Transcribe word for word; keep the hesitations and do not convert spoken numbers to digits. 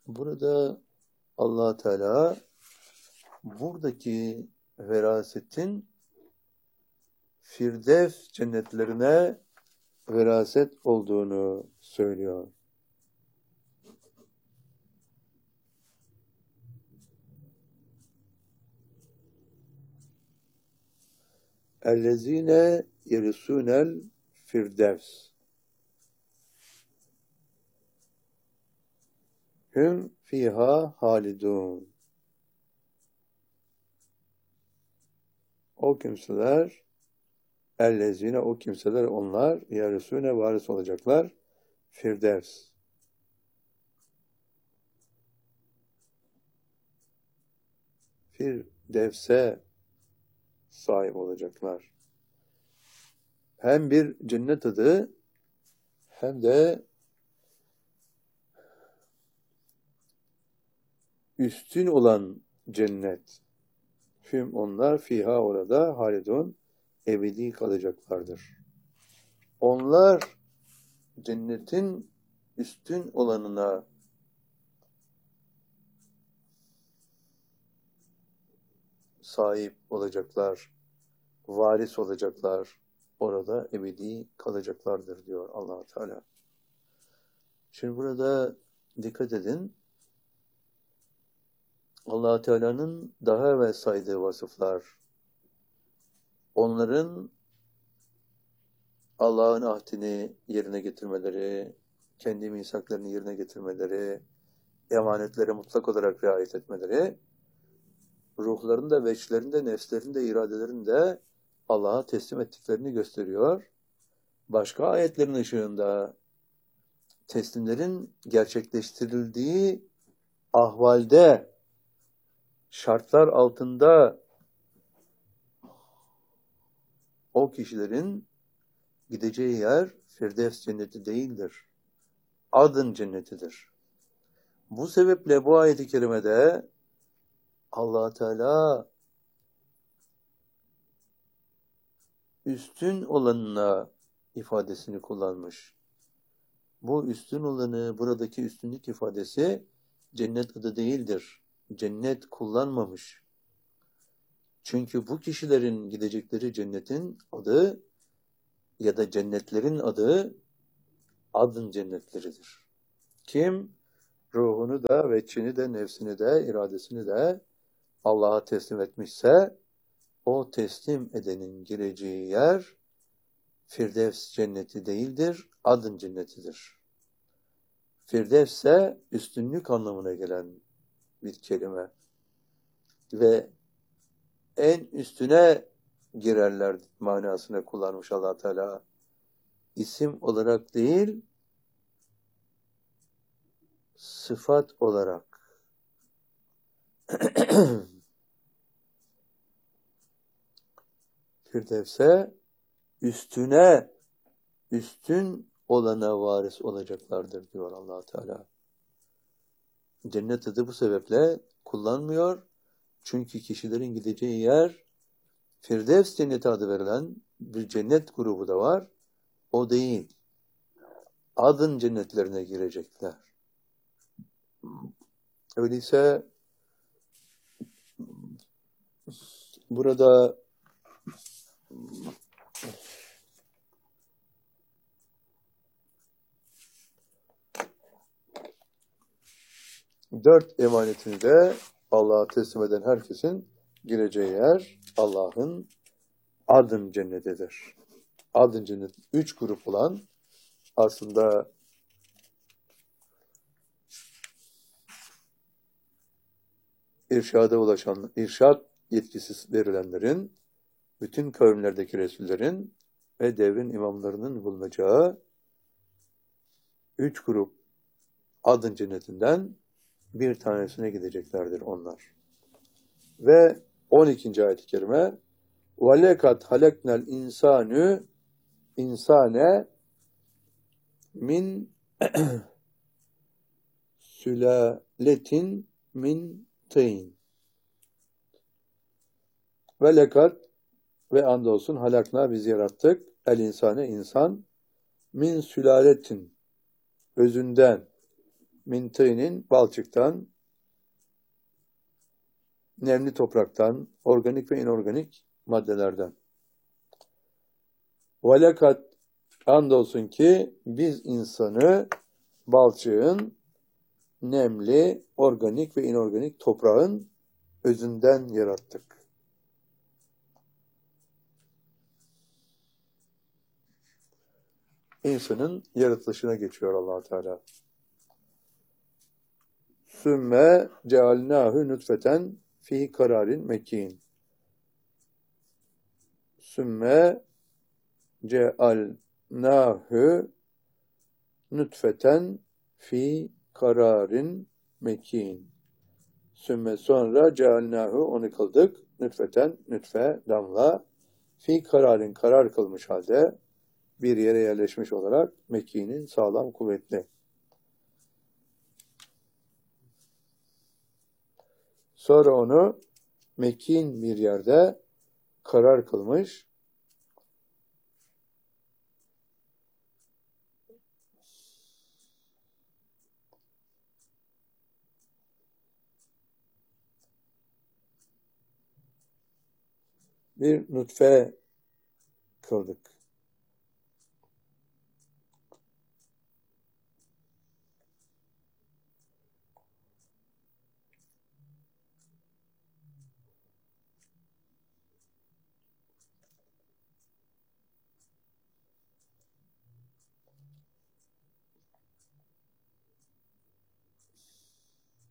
Burada Allah Teala buradaki verasetin Firdevs cennetlerine veraset olduğunu söylüyor. Ellezine yerisunel firdevs. Hüm fiha halidun. O kimseler, ellezine o kimseler onlar, yerisune varis olacaklar, firdevs. Firdevs'e sahip olacaklar. Hem bir cennet adı hem de üstün olan cennet. Hüm onlar fiha orada halidun ebedi kalacaklardır. Onlar cennetin üstün olanına sahip olacaklar, varis olacaklar, orada ebedi kalacaklardır diyor Allah Teala. Şimdi burada dikkat edin. Allah Teala'nın daha evvel saydığı vasıflar, onların Allah'ın ahdini yerine getirmeleri, kendi misaklarını yerine getirmeleri, emanetlere mutlak olarak riayet etmeleri, ruhlarında, veçlerinde, nefslerinde, iradelerinde Allah'a teslim ettiklerini gösteriyor. Başka ayetlerin ışığında teslimlerin gerçekleştirildiği ahvalde, şartlar altında o kişilerin gideceği yer Firdevs cenneti değildir. Adın cennetidir. Bu sebeple bu ayet-i kerimede Allah Teala üstün olanına ifadesini kullanmış. Bu üstün olanı, buradaki üstünlük ifadesi cennet adı değildir. Cennet kullanmamış. Çünkü bu kişilerin gidecekleri cennetin adı ya da cennetlerin adı adın cennetleridir. Kim ruhunu da, veçhini de, nefsini de, iradesini de Allah'a teslim etmişse o teslim edenin gireceği yer Firdevs cenneti değildir, adın cennetidir. Firdevs ise üstünlük anlamına gelen bir kelime ve en üstüne girerler manasına kullanmış Allah Teala. İsim olarak değil, sıfat olarak. Firdevs'e üstüne, üstün olana varis olacaklardır diyor Allah Teala. Cennet adı bu sebeple kullanmıyor. Çünkü kişilerin gideceği yer Firdevs cenneti adı verilen bir cennet grubu da var. O değil. Adın cennetlerine girecekler. Öyleyse burada dört emanetini de Allah'a teslim eden herkesin gireceği yer Allah'ın adın cennetidir. Adın cennet üç grup olan aslında irşada ulaşan, irşat yetkisi verilenlerin, bütün kavimlerdeki Resullerin ve devrin imamlarının bulunacağı üç grup adın cennetinden bir tanesine gideceklerdir onlar. Ve on ikinci ayet-i kerime وَلَكَدْ هَلَكْنَا الْاِنْسَانُ insane min sülaletin min tîn. Ve lekad ve andolsun halakna biz yarattık el insane insan min sülaletin özünden min tînin balçıktan, nemli topraktan, organik ve inorganik maddelerden. Velakat andolsun ki biz insanı balçığın, nemli, organik ve inorganik toprağın özünden yarattık. İnsanın yaratılışına geçiyor Allah Teala. Sümme cealnâhu nutfeten fi kararin mekin. Sümme cealnâhu nutfeten fi kararin mekin. Sümme sonra cealnâhu onu kıldık. Nutfeten, nütfe, damla. Fi kararin karar kılmış halde bir yere yerleşmiş olarak mekinin sağlam, kuvvetli. Sonra onu mekin bir yerde karar kılmış. Bir nutfe kıldık.